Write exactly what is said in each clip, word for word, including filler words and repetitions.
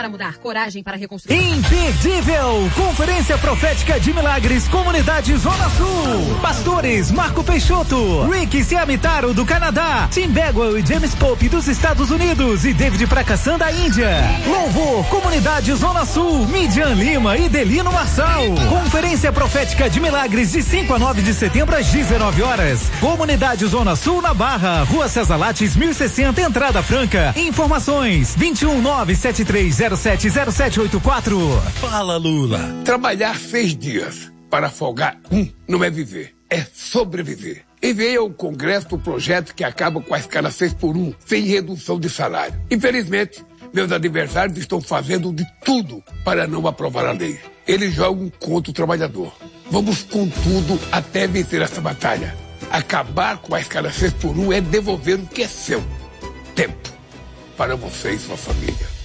para mudar, coragem para reconstruir. Imperdível! Conferência Profética de Milagres, Comunidade Zona Sul. Pastores Marco Peixoto, Rick Siamitaro do Canadá, Tim Bagwell e James Pope dos Estados Unidos e David Prakassan da Índia. Louvor, Comunidade Zona Sul, Midian Lima e Delino Marçal. Conferência Profética de Milagres de cinco a nove de setembro às dezenove horas. Comunidade Zona Sul na Barra, Rua César Lattes mil e sessenta, entrada franca. Informações vinte e um nove sete três zero sete zero sete oito quatro. Fala, Lula. Trabalhar seis dias para folgar um não é viver, é sobreviver. Enviei ao Congresso o projeto que acaba com a escala seis por um, sem redução de salário. Infelizmente, meus adversários estão fazendo de tudo para não aprovar a lei. Eles jogam contra o trabalhador. Vamos com tudo até vencer essa batalha. Acabar com a escala seis por um é devolver o que é seu. Tempo. Para você e sua família.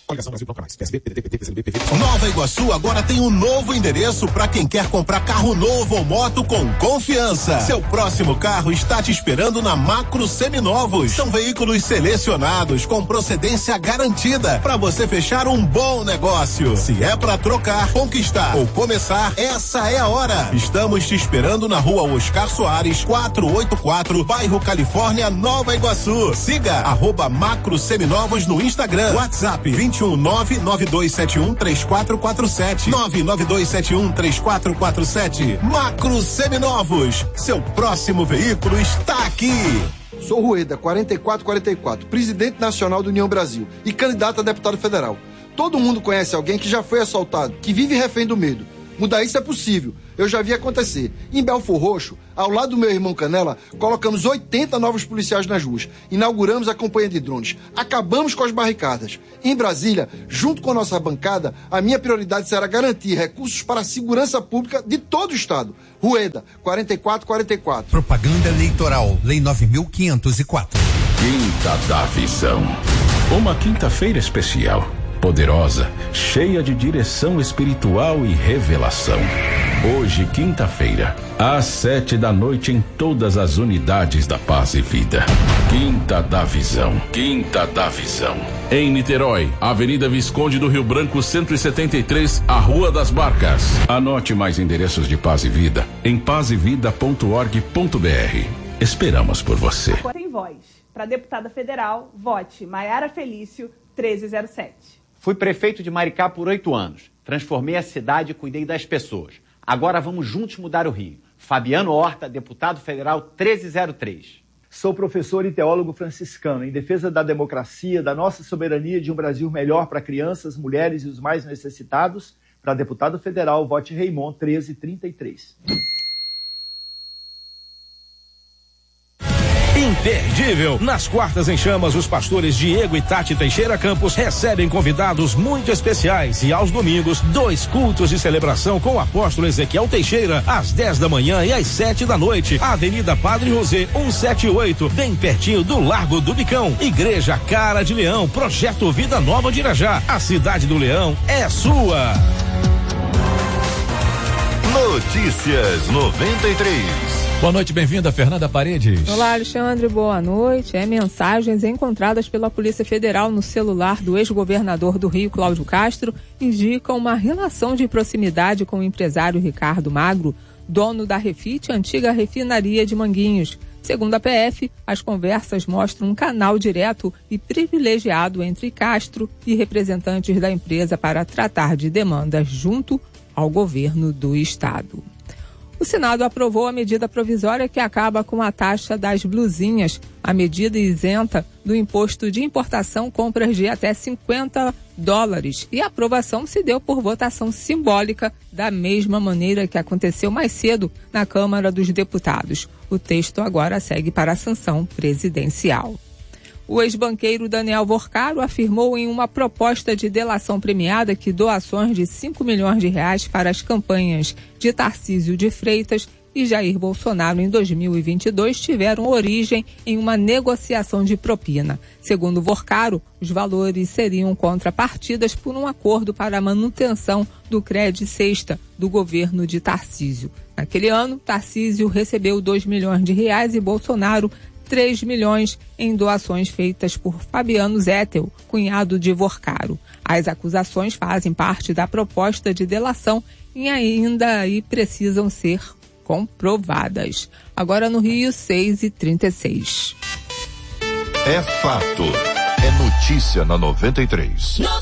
Nova Iguaçu agora tem um novo endereço para quem quer comprar carro novo ou moto com confiança. Seu próximo carro está te esperando na Macro Seminovos. São veículos selecionados com procedência garantida para você fechar um bom negócio. Se é para trocar, conquistar ou começar, essa é a hora. Estamos te esperando na Rua Oscar Soares, quatrocentos e oitenta e quatro, bairro Califórnia, Nova Iguaçu. Siga arroba Macro Seminovos no Instagram. WhatsApp vinte e um nove nove dois sete um três quatro quatro sete nove nove dois sete um três quatro quatro sete. Macro Seminovos, seu próximo veículo está aqui. Sou Rueda, quarenta e quatro quarenta e quatro, presidente nacional do União Brasil e candidato a deputado federal. Todo mundo conhece alguém que já foi assaltado, que vive refém do medo. Mudar isso é possível. Eu já vi acontecer. Em Belfor Roxo, ao lado do meu irmão Canela, colocamos oitenta novos policiais nas ruas. Inauguramos a campanha de drones. Acabamos com as barricadas. Em Brasília, junto com a nossa bancada, a minha prioridade será garantir recursos para a segurança pública de todo o estado. Rueda, quarenta e quatro quarenta e quatro. Propaganda eleitoral, Lei nove mil quinhentos e quatro. Quinta da Visão. Uma quinta-feira especial. Poderosa, cheia de direção espiritual e revelação. Hoje, quinta-feira, às sete da noite em todas as unidades da Paz e Vida. Quinta da Visão. Quinta da Visão. Em Niterói, Avenida Visconde do Rio Branco, cento e setenta e três, a Rua das Barcas. Anote mais endereços de Paz e Vida em paz e vida ponto org ponto br. Esperamos por você. Agora tem voz. Para deputada federal, vote Maiara Felício, treze zero sete. Fui prefeito de Maricá por oito anos. Transformei a cidade e cuidei das pessoas. Agora vamos juntos mudar o Rio. Fabiano Horta, deputado federal treze zero três. Sou professor e teólogo franciscano em defesa da democracia, da nossa soberania de um Brasil melhor para crianças, mulheres e os mais necessitados. Para deputado federal, vote Raymond treze trinta e três. Imperdível. Nas quartas em chamas, os pastores Diego e Tati Teixeira Campos recebem convidados muito especiais e aos domingos, dois cultos de celebração com o apóstolo Ezequiel Teixeira, às dez da manhã e às sete da noite. Avenida Padre José, cento e setenta e oito, bem pertinho do Largo do Bicão. Igreja Cara de Leão, Projeto Vida Nova de Irajá. A cidade do Leão é sua. Notícias noventa e três. Boa noite, bem-vinda, Fernanda Paredes. Olá, Alexandre, boa noite. É, mensagens encontradas pela Polícia Federal no celular do ex-governador do Rio, Cláudio Castro, indicam uma relação de proximidade com o empresário Ricardo Magro, dono da Refit, antiga refinaria de Manguinhos. Segundo a P F, as conversas mostram um canal direto e privilegiado entre Castro e representantes da empresa para tratar de demandas junto ao governo do estado. O Senado aprovou a medida provisória que acaba com a taxa das blusinhas. A medida isenta do imposto de importação compras de até cinquenta dólares. E a aprovação se deu por votação simbólica, da mesma maneira que aconteceu mais cedo na Câmara dos Deputados. O texto agora segue para a sanção presidencial. O ex-banqueiro Daniel Vorcaro afirmou em uma proposta de delação premiada que doações de cinco milhões de reais para as campanhas de Tarcísio de Freitas e Jair Bolsonaro em dois mil e vinte e dois tiveram origem em uma negociação de propina. Segundo Vorcaro, os valores seriam contrapartidas por um acordo para a manutenção do Cred Sexta do governo de Tarcísio. Naquele ano, Tarcísio recebeu dois milhões de reais e Bolsonaro três milhões em doações feitas por Fabiano Zettel, cunhado de Vorcaro. As acusações fazem parte da proposta de delação e ainda aí precisam ser comprovadas. Agora no Rio, seis e trinta e seis. É fato. É notícia na noventa e três.